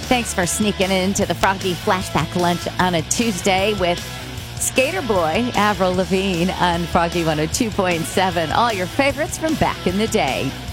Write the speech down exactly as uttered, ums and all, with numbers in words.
Thanks for sneaking into the Froggy Flashback Lunch on a Tuesday with Skater Boy, Avril Lavigne on Froggy one oh two point seven. All your favorites from back in the day.